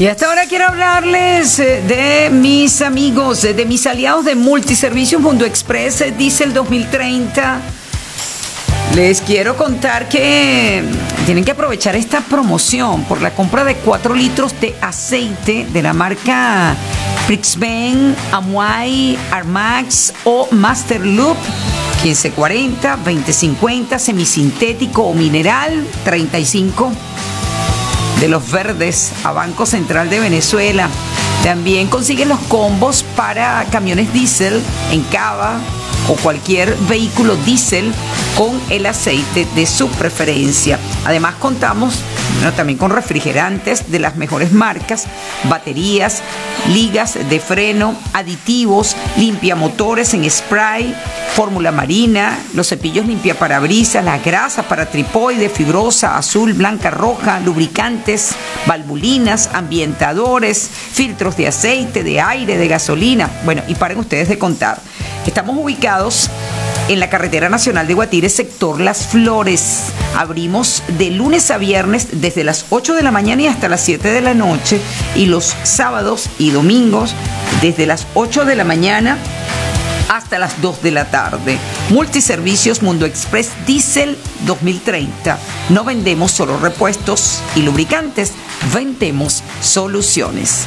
Y hasta ahora quiero hablarles de mis amigos, de mis aliados de Multiservicios Mundo Express Diesel 2030. Les quiero contar que tienen que aprovechar esta promoción por la compra de 4 litros de aceite de la marca Prixben, Amuay, Armax o Master Loop. 1540, 2050, semisintético o mineral, 35 de los verdes a Banco Central de Venezuela. También consiguen los combos para camiones diésel en Cava o cualquier vehículo diésel con el aceite de su preferencia. Además contamos también con refrigerantes de las mejores marcas, baterías, ligas de freno, aditivos, limpiamotores en spray, fórmula marina, los cepillos limpiaparabrisas, las grasas para tripoide, fibrosa, azul, blanca, roja, lubricantes, valvulinas, ambientadores, filtros de aceite, de aire, de gasolina. Bueno, y paren ustedes de contar. Estamos ubicados en la carretera nacional de Guatire, sector Las Flores. Abrimos de lunes a viernes desde las 8 de la mañana y hasta las 7 de la noche. Y los sábados y domingos desde las 8 de la mañana hasta las 2 de la tarde. Multiservicios Mundo Express Diesel 2030. No vendemos solo repuestos y lubricantes, vendemos soluciones.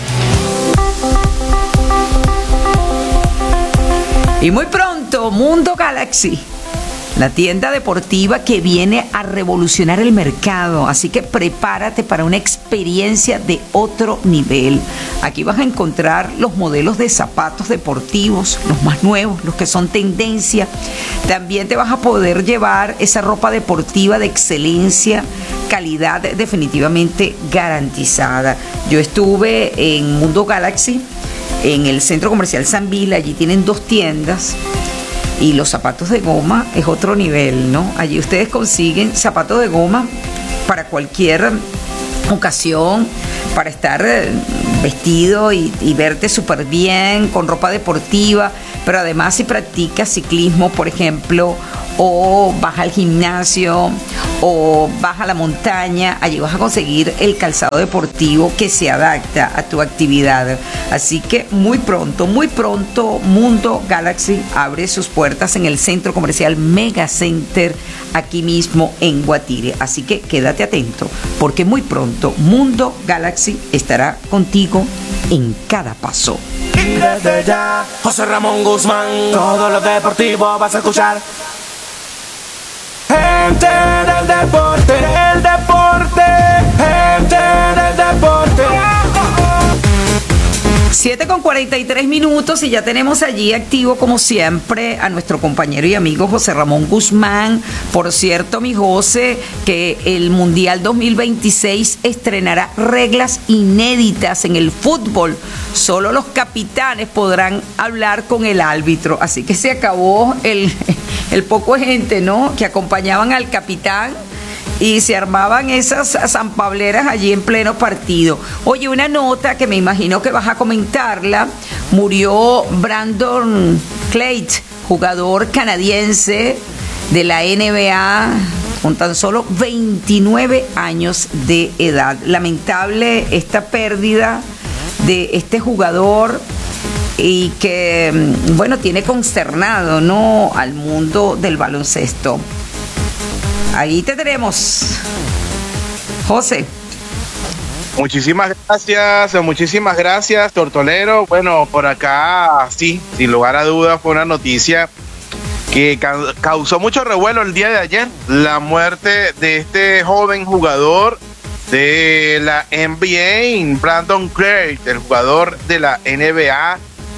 Y muy pronto, Mundo Galaxy, la tienda deportiva que viene a revolucionar el mercado. Así que prepárate para una experiencia de otro nivel. Aquí vas a encontrar los modelos de zapatos deportivos, los más nuevos, los que son tendencia. También te vas a poder llevar esa ropa deportiva de excelencia, calidad definitivamente garantizada. Yo estuve en Mundo Galaxy, en el Centro Comercial San Vila. Allí tienen 2 tiendas. Y los zapatos de goma es otro nivel, ¿no? Allí ustedes consiguen zapatos de goma para cualquier ocasión, para estar vestido y verte súper bien, con ropa deportiva. Pero además, si practicas ciclismo, por ejemplo, o vas al gimnasio o vas a la montaña, allí vas a conseguir el calzado deportivo que se adapta a tu actividad. Así que muy pronto, Mundo Galaxy abre sus puertas en el Centro Comercial Mega Center, aquí mismo en Guatire. Así que quédate atento, porque muy pronto Mundo Galaxy estará contigo en cada paso. Y desde ya, José Ramón Guzmán, todo lo deportivo vas a escuchar. Gente del deporte, gente del deporte. 7:43 y ya tenemos allí activo como siempre a nuestro compañero y amigo José Ramón Guzmán. Por cierto, mi José, que el Mundial 2026 estrenará reglas inéditas en el fútbol. Solo los capitanes podrán hablar con el árbitro. Así que se acabó el poco gente, ¿no?, que acompañaban al capitán y se armaban esas sanpableras allí en pleno partido. Oye, una nota que me imagino que vas a comentarla. Murió Brandon Clayt, jugador canadiense de la NBA, con tan solo 29 años de edad. Lamentable esta pérdida de este jugador, y que, bueno, tiene consternado, ¿no?, al mundo del baloncesto. Ahí te tenemos, José. Muchísimas gracias, Tortolero. Bueno, por acá, sí, sin lugar a dudas, fue una noticia que causó mucho revuelo el día de ayer. La muerte de este joven jugador de la NBA, Brandon Clayt, el jugador de la NBA.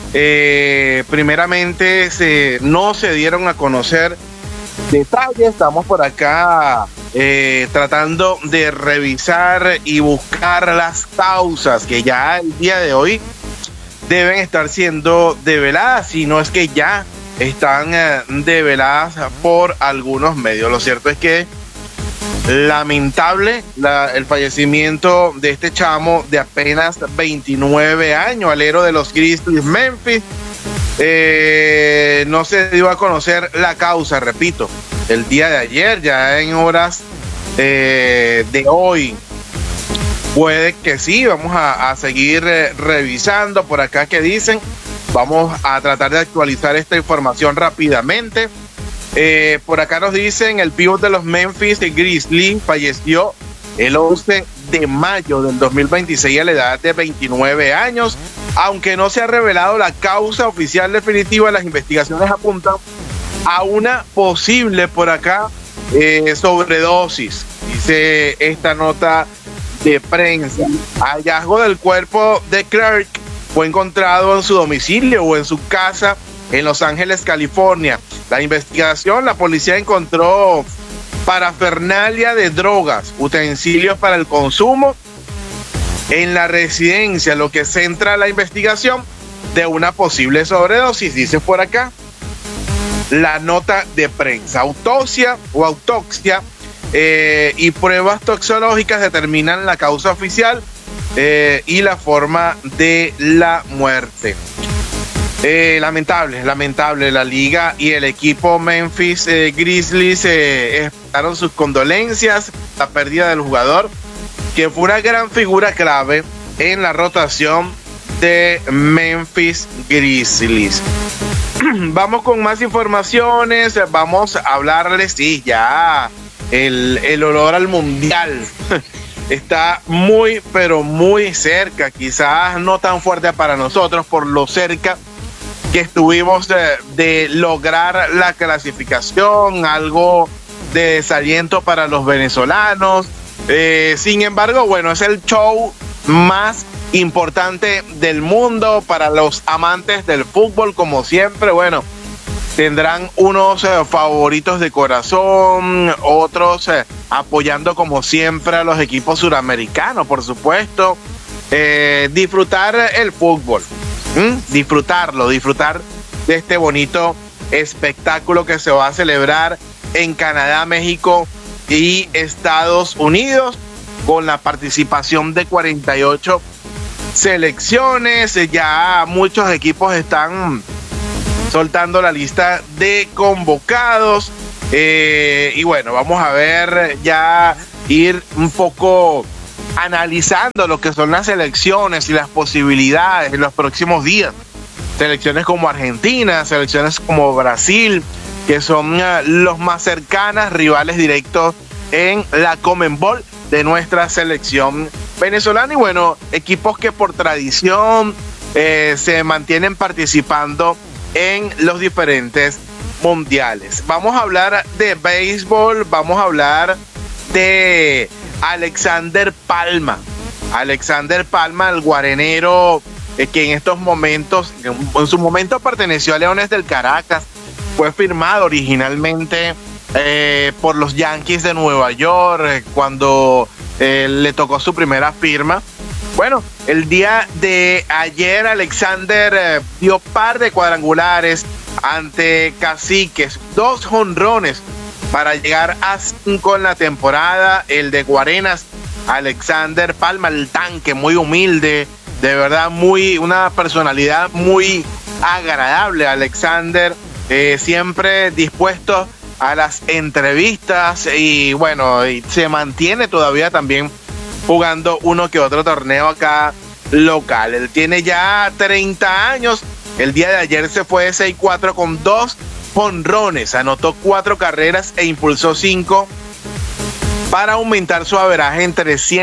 Primeramente no se dieron a conocer detalles. Estamos por acá tratando de revisar y buscar las causas que ya el día de hoy deben estar siendo develadas, si no es que ya están develadas por algunos medios. Lo cierto es que lamentable el fallecimiento de este chamo de apenas 29 años, alero de los Grizzlies Memphis. No se dio a conocer la causa, repito, el día de ayer. Ya en horas de hoy Puede que sí, vamos a seguir revisando por acá que dicen. Vamos a tratar de actualizar esta información rápidamente. Por acá nos dicen, el pívot de los Memphis Grizzlies falleció el 11 de mayo del 2026 a la edad de 29 años. Aunque no se ha revelado la causa oficial definitiva, las investigaciones apuntan a una posible, por acá, sobredosis. Dice esta nota de prensa. Hallazgo del cuerpo de Clark fue encontrado en su domicilio o en su casa en Los Ángeles, California. La investigación, la policía encontró parafernalia de drogas, utensilios para el consumo en la residencia, lo que centra la investigación de una posible sobredosis, dice por acá la nota de prensa. Autopsia y pruebas toxicológicas determinan la causa oficial y la forma de la muerte. Lamentable, la liga y el equipo Memphis Grizzlies expresaron sus condolencias, la pérdida del jugador, que fue una gran figura clave en la rotación de Memphis Grizzlies. Vamos con más informaciones, vamos a hablarles, sí, ya el olor al mundial está muy, pero muy cerca, quizás no tan fuerte para nosotros por lo cerca que estuvimos de lograr la clasificación, algo de desaliento para los venezolanos. Sin embargo, bueno, es el show más importante del mundo para los amantes del fútbol, como siempre. Bueno, tendrán unos favoritos de corazón, otros apoyando como siempre a los equipos suramericanos, por supuesto. Disfrutar el fútbol, disfrutar de este bonito espectáculo que se va a celebrar en Canadá, México y Estados Unidos, con la participación de 48 selecciones. Ya muchos equipos están soltando la lista de convocados, y bueno, vamos a ver, ya ir un poco analizando lo que son las selecciones y las posibilidades en los próximos días. Selecciones como Argentina, selecciones como Brasil, que son los más cercanas, rivales directos en la Conmebol de nuestra selección venezolana. Y bueno, equipos que por tradición se mantienen participando en los diferentes mundiales. Vamos a hablar de béisbol, vamos a hablar de Alexander Palma, el guarenero, que en estos momentos, en su momento perteneció a Leones del Caracas, fue firmado originalmente por los Yankees de Nueva York cuando le tocó su primera firma. Bueno, el día de ayer Alexander dio par de cuadrangulares ante Caciques, 2 jonrones para llegar a 5 en la temporada. El de Guarenas, Alexander Palma, el tanque, muy humilde, de verdad, una personalidad muy agradable. Alexander, siempre dispuesto a las entrevistas y bueno, y se mantiene todavía también jugando uno que otro torneo acá local. Él tiene ya 30 años. El día de ayer se fue de 6-4 con 2 jonrones, anotó 4 carreras e impulsó 5 para aumentar su averaje en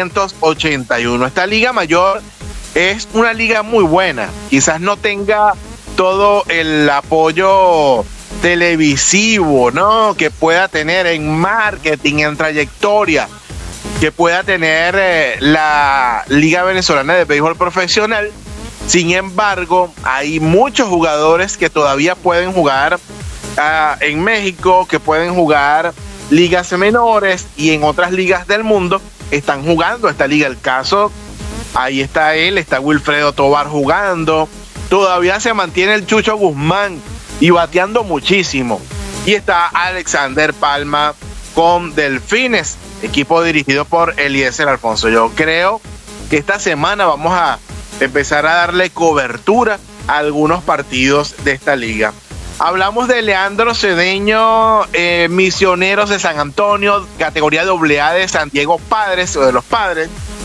381. Esta liga mayor es una liga muy buena, quizás no tenga todo el apoyo televisivo, ¿no?, que pueda tener en marketing, en trayectoria, que pueda tener la Liga Venezolana de Béisbol Profesional. Sin embargo, hay muchos jugadores que todavía pueden jugar en México, que pueden jugar ligas menores, y en otras ligas del mundo están jugando esta liga. El caso, ahí está está Wilfredo Tovar jugando, todavía se mantiene el Chucho Guzmán y bateando muchísimo, y está Alexander Palma con Delfines, equipo dirigido por Eliezer Alfonso. Yo creo que esta semana vamos a empezar a darle cobertura a algunos partidos de esta liga. Hablamos de Leandro Cedeño, Misioneros de San Antonio, categoría AA de San Diego Padres, o de los Padres.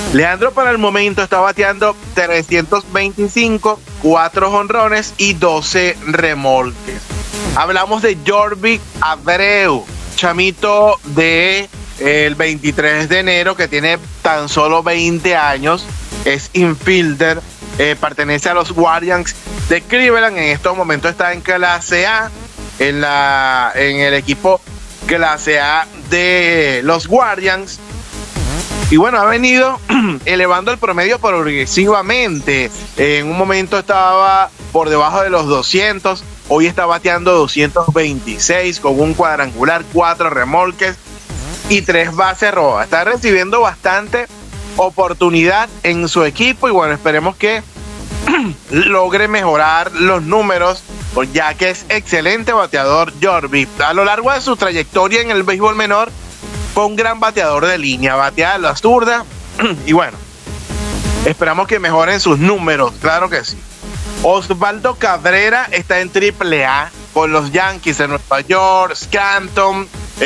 Leandro para el momento está bateando 325, 4 jonrones y 12 remolques. Hablamos de Jorvi Abreu, chamito de el 23 de enero que tiene tan solo 20 años, es infielder, pertenece a los Guardians de Cleveland, en estos momentos está en clase A, en el equipo clase A de los Guardians. Y bueno, ha venido elevando el promedio progresivamente. En un momento estaba por debajo de los 200. Hoy está bateando 226 con un cuadrangular, 4 remolques y 3 bases rojas. Está recibiendo bastante oportunidad en su equipo. Y bueno, esperemos que logre mejorar los números, ya que es excelente bateador Jorvi. A lo largo de su trayectoria en el béisbol menor, fue un gran bateador de línea, batea a la zurda y bueno, esperamos que mejoren sus números, claro que sí. Osvaldo Cabrera está en AAA con los Yankees de Nueva York, Scranton,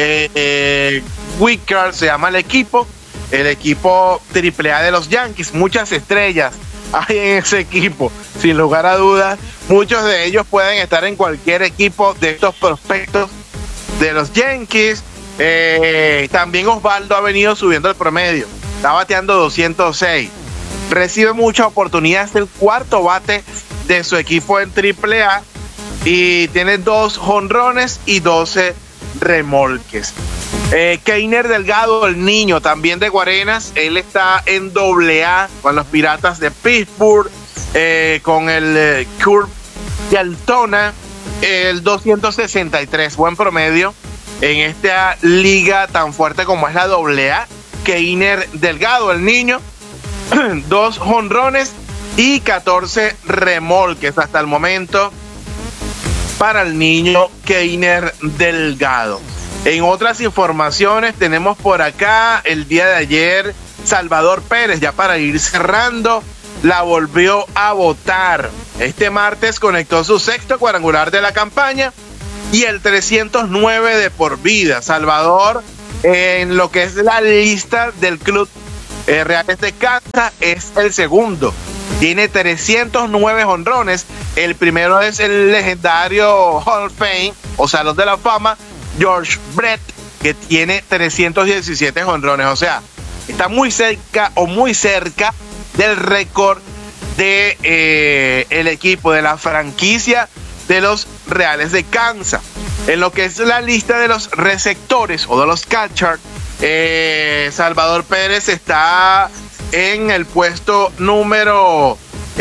Wicker se llama el equipo AAA de los Yankees. Muchas estrellas hay en ese equipo, sin lugar a dudas. Muchos de ellos pueden estar en cualquier equipo de estos prospectos de los Yankees. También Osvaldo ha venido subiendo el promedio, está bateando 206, recibe muchas oportunidades, el cuarto bate de su equipo en AAA y tiene 2 jonrones y 12 remolques. Keiner Delgado, el niño, también de Guarenas, él está en AA con los Piratas de Pittsburgh, con el Curve de Altona, el 263, buen promedio en esta liga tan fuerte como es la AA. Keiner Delgado, el niño, 2 jonrones y 14 remolques hasta el momento para el niño Keiner Delgado. En otras informaciones tenemos por acá el día de ayer Salvador Pérez, ya para ir cerrando, la volvió a botar. Este martes conectó su 6º cuadrangular de la campaña y el 309 de por vida. Salvador, en lo que es la lista del club Reales de Kansas, es el segundo. Tiene 309 jonrones. El primero es el legendario Hall of Fame o Salón de la Fama, George Brett, que tiene 317 jonrones. O sea, está muy cerca del récord de el equipo, de la franquicia de los Reales de Kansas. En lo que es la lista de los receptores o de los catchers, Salvador Pérez está en el puesto número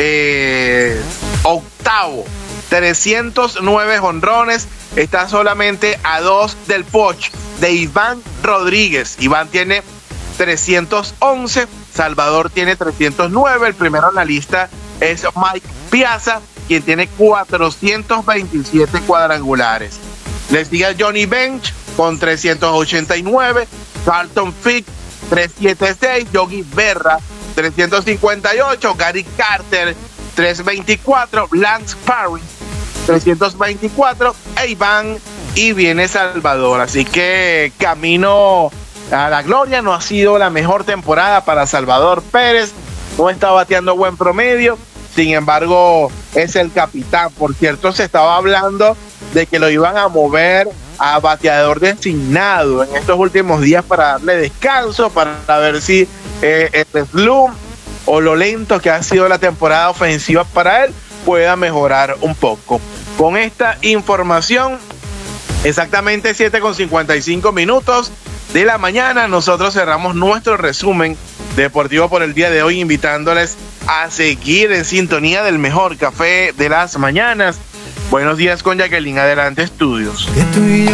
8º, 309 jonrones, está solamente a 2 del Poch, de Iván Rodríguez. Iván tiene 311, Salvador tiene 309, el primero en la lista es Mike Piazza, quien tiene 427 cuadrangulares. Les diga Johnny Bench con 389, Carlton Fick 376, Yogi Berra 358, Gary Carter 324, Lance Parry 324, Iván y viene Salvador. Así que camino a la gloria. No ha sido la mejor temporada para Salvador Pérez, no está bateando buen promedio, sin embargo es el capitán. Por cierto, se estaba hablando de que lo iban a mover a bateador designado en estos últimos días para darle descanso, para ver si el slump o lo lento que ha sido la temporada ofensiva para él pueda mejorar un poco. Con esta información, exactamente 7:55 de la mañana, nosotros cerramos nuestro resumen deportivo por el día de hoy, invitándoles a seguir en sintonía del mejor café de las mañanas. Buenos días con Jacqueline, adelante estudios.